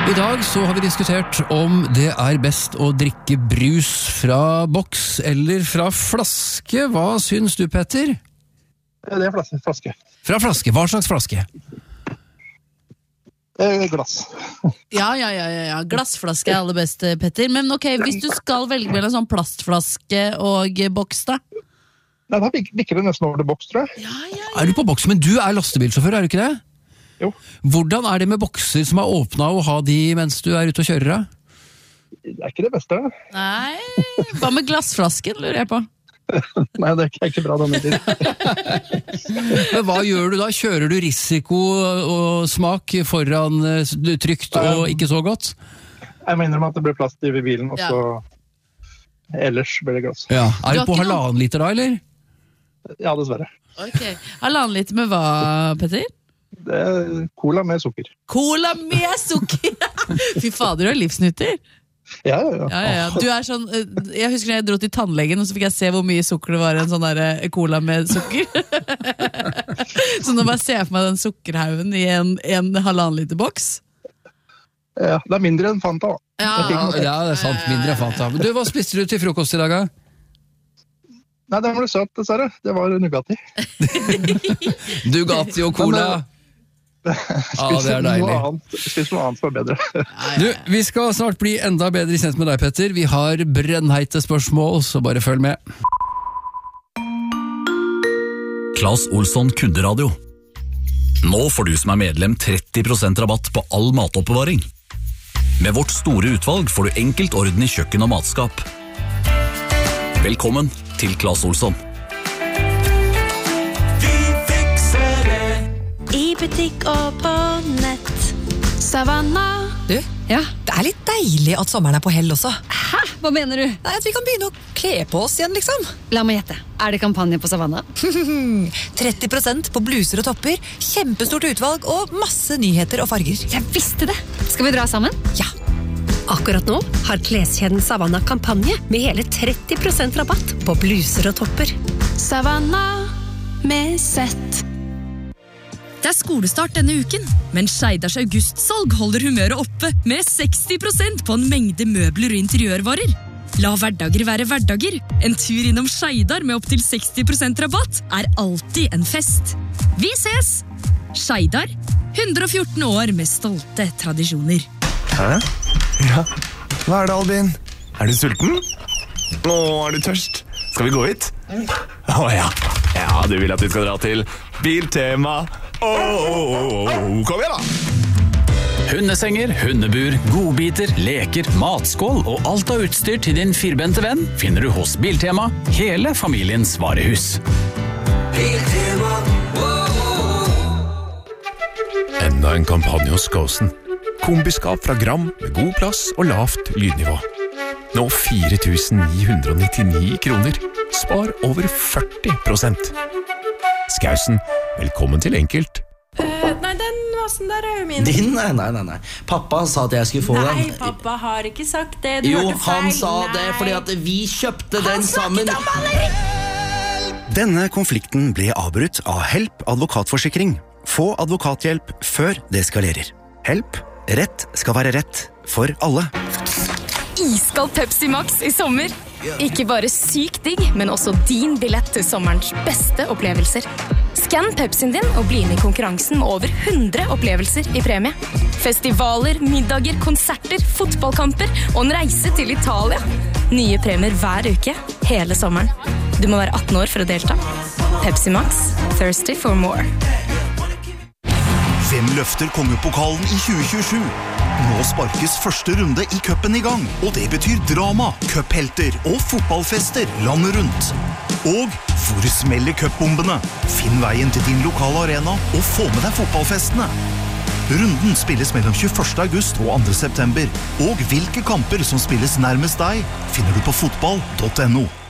I dag så har vi diskutert om det best å drikke brus fra boks eller fra flaske. Hva syns du, Petter? Det flaske. Fra flaske. Hva slags flaske? Glass. Ja. Glassflaske aller best, Petter. Men ok, hvis du skal velge mellom sånn plastflaske og boks, da? Nei, da bikker det nesten over til boks, tror jeg. Ja. Er du på boks? Men du bilsjåfør, du ikke det? Jo. Hvordan det med bokser som åpnet og ha de mens du ute og kjører da? Det ikke det beste. Nei, hva med glassflasken, lurer jeg på? Nei, det ikke bra denne tiden. Men hva gjør du da? Kjører du risiko og smak foran trygt og ikke så godt? Jeg mener at det ble plast i bilen, og så ellers ble det glass. Ja. Det på 1,5 liter da, eller? Ja, dessverre. Ok, 1,5 liter med hva, Petter? Det cola med sukker. Cola med sukker! Fy fader, du livsnytter. Ja. Du sånn, jeg husker når jeg dro til tannlegen, og så fikk jeg se hvor mye sukker det var i en sånn der cola med sukker. Så nå bare ser jeg for meg den sukkerhaugen i en 1,5 liter boks. Ja, det mindre enn Fanta. Ja, det sant, mindre enn Fanta. Men du, hva spiste du til frokost i dag? Nei, det var søt, dessverre. Det var Nugatti. Nugatti og cola. Det deilig. Spis noe annet som bedre. Du, vi skal snart bli enda bedre kjent med deg, Petter. Vi har brennheite spørsmål, så bare følg med. Claes Olsson Kunderadio. Nå får du som medlem 30% rabatt på all matoppbevaring. Med vårt store utvalg får du enkelt orden i kjøkken og matskap. Velkommen til Claes Olsson. I butikk og på nett. Savanna. Du, ja, det litt deilig at sommeren på hell også. Hæ? Hva mener du? Nei, at vi kan begynne å kle på oss igjen, liksom. La meg gjette. Det kampanje på Savanna? 30% på bluser og topper, kjempestort utvalg og masse nyheter og farger. Jeg visste det! Skal vi dra sammen? Ja. Akkurat nå har kleskjeden Savanna kampanje med hele 30% rabatt på bluser og topper. Savanna med sett. Det skolestart denne uken, men Skeidars augustsalg holder humøret oppe med 60% på en mengde møbler og interiørvarer. La hverdager være hverdager. En tur innom Skeidar med opp til 60% rabatt alltid en fest. Vi ses! Skeidar, 114 år med stolte tradisjoner. Hæ? Ja. Hva det, Albin? Du sulten? Nå du tørst? Skal vi gå hit? Ja. Ja, du vil at vi skal dra til Biltema. Kom igjen da! Hundesenger, hundebur, godbiter, leker, matskål og alt av utstyr til din firbente venn finner du hos Biltema, hele familiens varehus. Biltema. Enda en kampanje hos Skåsen. Kombiskap fra Gram med god plass og lavt lydnivå. Nå 4.999 kroner. Spar over 40%. Skåsen, velkommen til enkelt. Nei, den vasen der jo min. Din? Nei. Pappa sa at jeg skulle få den. Nei, pappa har ikke sagt det. Du jo, hørte feil. Han sa det fordi at vi kjøpte den sammen. Denne konflikten ble avbrutt av Help advokatforsikring. Få advokathjelp før det eskalerer. Help. Rett skal være rett for alle. Iskald Pepsi Max i sommer. Ikke bare sykt digg, men også din billett til sommerens beste opplevelser. Skann Pepsien din og bli med i konkurransen med over 100 opplevelser i premie. Festivaler, middager, konserter, fotballkamper og en reise til Italia. Nye premier hver uke, hele sommeren. Du må være 18 år for å delta. Pepsi Max. Thirsty for more. Hvem løfter kongepokalen i 2027? Nå sparkes første runde i cupen i gang, og det betyr drama, cuphelter og fotballfester landet rundt. Og hvor smeller cupbombene? Finn veien til din lokale arena og få med deg fotballfestene. Runden spilles mellom 21. august og 2. september, og hvilke kamper som spilles nærmest deg finner du på fotball.no.